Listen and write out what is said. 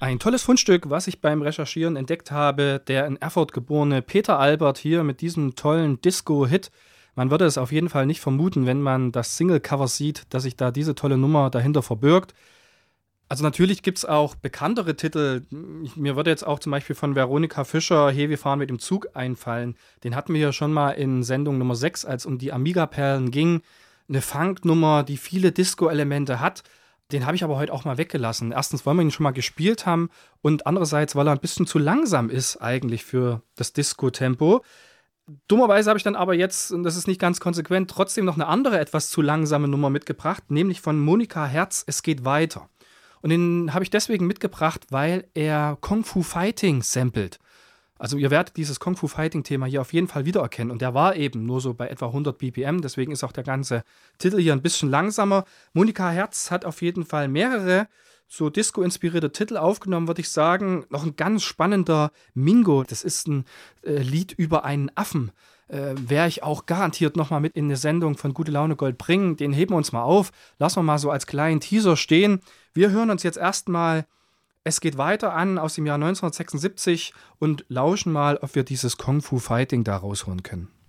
Ein tolles Fundstück, was ich beim Recherchieren entdeckt habe, der in Erfurt geborene Peter Albert hier mit diesem tollen Disco-Hit. Man würde es auf jeden Fall nicht vermuten, wenn man das Single-Cover sieht, dass sich da diese tolle Nummer dahinter verbirgt. Also natürlich gibt es auch bekanntere Titel. Mir würde jetzt auch zum Beispiel von Veronika Fischer Hey, wir fahren mit dem Zug einfallen. Den hatten wir ja schon mal in Sendung Nummer 6, als um die Amiga-Perlen ging. Eine Funknummer, die viele Disco-Elemente hat. Den habe ich aber heute auch mal weggelassen. Erstens, weil wir ihn schon mal gespielt haben und andererseits, weil er ein bisschen zu langsam ist eigentlich für das Disco-Tempo. Dummerweise habe ich dann aber jetzt, und das ist nicht ganz konsequent, trotzdem noch eine andere, etwas zu langsame Nummer mitgebracht, nämlich von Monika Herz, Es geht weiter. Und den habe ich deswegen mitgebracht, weil er Kung Fu Fighting samplet. Also ihr werdet dieses Kung Fu Fighting-Thema hier auf jeden Fall wiedererkennen. Und der war eben nur so bei etwa 100 BPM, deswegen ist auch der ganze Titel hier ein bisschen langsamer. Monika Herz hat auf jeden Fall mehrere so Disco-inspirierte Titel aufgenommen, würde ich sagen. Noch ein ganz spannender Mingo, das ist ein Lied über einen Affen. Werde ich auch garantiert nochmal mit in eine Sendung von Gute Laune Gold bringen. Den heben wir uns mal auf. Lassen wir mal so als kleinen Teaser stehen. Wir hören uns jetzt erstmal Es geht weiter an aus dem Jahr 1976 und lauschen mal, ob wir dieses Kung Fu Fighting da rausholen können.